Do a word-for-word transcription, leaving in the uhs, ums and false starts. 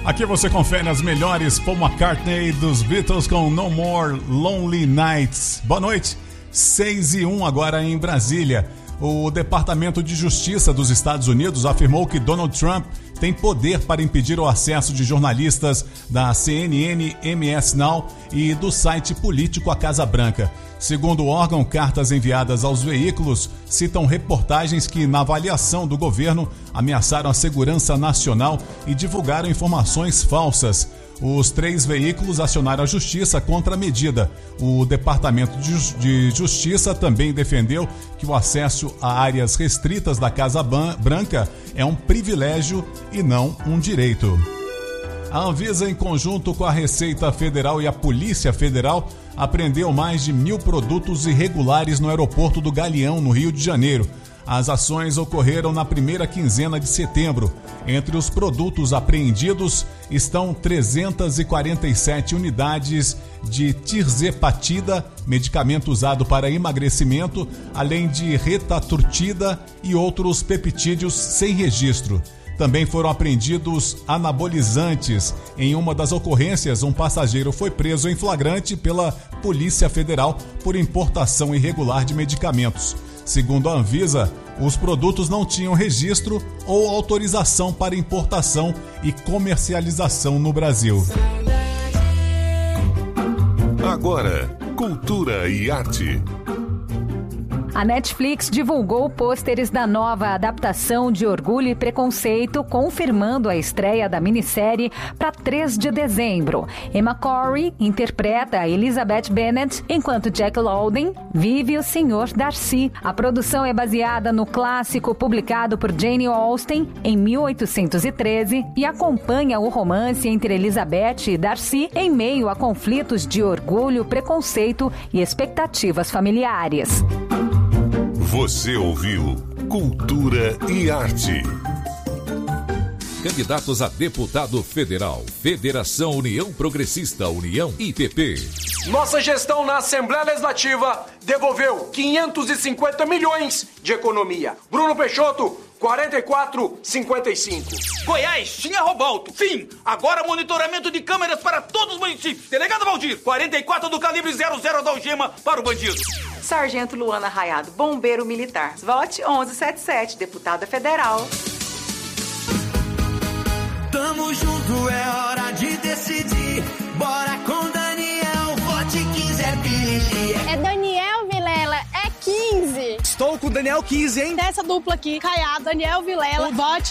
Aqui você confere as melhores Paul McCartney dos Beatles com No More Lonely Nights. Boa noite, seis e um agora em Brasília. O Departamento de Justiça dos Estados Unidos afirmou que Donald Trump tem poder para impedir o acesso de jornalistas da C N N, M S Now e do site político A Casa Branca. Segundo o órgão, cartas enviadas aos veículos citam reportagens que, na avaliação do governo, ameaçaram a segurança nacional e divulgaram informações falsas. Os três veículos acionaram a justiça contra a medida. O Departamento de Justiça também defendeu que o acesso a áreas restritas da Casa Branca é um privilégio e não um direito. A Anvisa, em conjunto com a Receita Federal e a Polícia Federal, apreendeu mais de mil produtos irregulares no aeroporto do Galeão, no Rio de Janeiro. As ações ocorreram na primeira quinzena de setembro. Entre os produtos apreendidos estão trezentas e quarenta e sete unidades de tirzepatida, medicamento usado para emagrecimento, além de retatrutida e outros peptídeos sem registro. Também foram apreendidos anabolizantes. Em uma das ocorrências, um passageiro foi preso em flagrante pela Polícia Federal por importação irregular de medicamentos. Segundo a Anvisa, os produtos não tinham registro ou autorização para importação e comercialização no Brasil. Agora, cultura e arte. A Netflix divulgou pôsteres da nova adaptação de Orgulho e Preconceito, confirmando a estreia da minissérie para três de dezembro. Emma Corey interpreta a Elizabeth Bennet, enquanto Jack Lowden vive o senhor Darcy. A produção é baseada no clássico publicado por Jane Austen em mil oitocentos e treze e acompanha o romance entre Elizabeth e Darcy em meio a conflitos de orgulho, preconceito e expectativas familiares. Você ouviu Cultura e Arte. Candidatos a deputado federal. Federação União Progressista, União I P P. Nossa gestão na Assembleia Legislativa devolveu quinhentos e cinquenta milhões de economia. Bruno Peixoto, quarenta e quatro, cinquenta e cinco. Goiás tinha Robalto. Sim, agora monitoramento de câmeras para todos os municípios. Delegado Valdir, quarenta e quatro do calibre zero zero da algema para o bandido. Sargento Luana Raiado, bombeiro militar. Vote onze setenta e sete, deputada federal. Tamo junto, é hora de decidir. Bora com Daniel, vote quinze é dirigir. É Daniel Vilela, é quinze. Estou com o Daniel quinze, hein? Dessa dupla aqui, Caiado, Daniel Vilela, vote